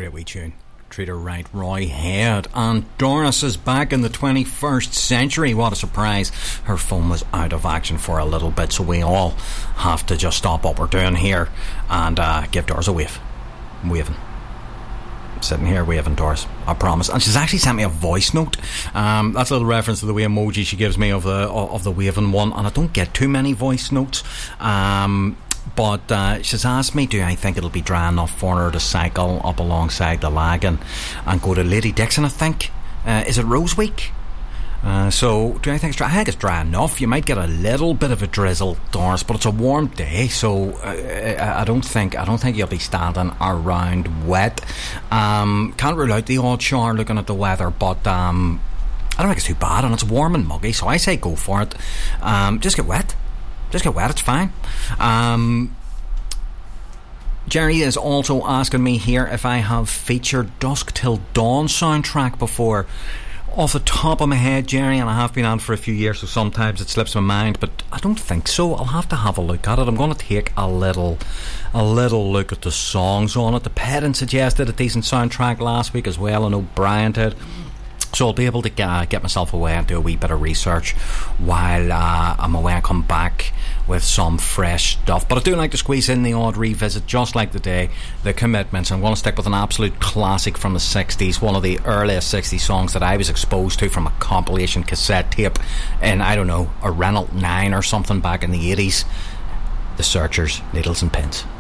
Great wee tune. Treat her right, Roy Head. And Doris is back in the 21st century. What a surprise. Her phone was out of action for a little bit, so we all have to just stop what we're doing here and give Doris a wave. I'm waving. I'm sitting here waving, Doris, I promise. And she's actually sent me a voice note. That's a little reference to the wee emoji she gives me of the waving one, and I don't get too many voice notes. But she's asked me, do I think it'll be dry enough for her to cycle up alongside the Lagan and go to Lady Dixon, I think. Is it Rose Week? So do I think it's dry? I think it's dry enough. You might get a little bit of a drizzle, Doris, but it's a warm day, so I don't think you'll be standing around wet. Can't rule out the odd shower looking at the weather, but I don't think it's too bad, and it's warm and muggy, so I say go for it. Just get wet. It's fine. Jerry is also asking me here if I have featured Dusk Till Dawn soundtrack before. Off the top of my head, Jerry, and I have been on for a few years, so sometimes it slips my mind, but I don't think so. I'll have to have a look at it. I'm going to take a little look at the songs on it. The Pedant suggested a decent soundtrack last week as well, and O'Brien did. So I'll be able to get myself away and do a wee bit of research while I'm away and come back with some fresh stuff. But I do like to squeeze in the odd revisit, just like The Commitments. I'm going to stick with an absolute classic from the 60s, one of the earliest 60s songs that I was exposed to from a compilation cassette tape in, I don't know, a Renault 9 or something back in the 80s. The Searchers, Needles and Pins.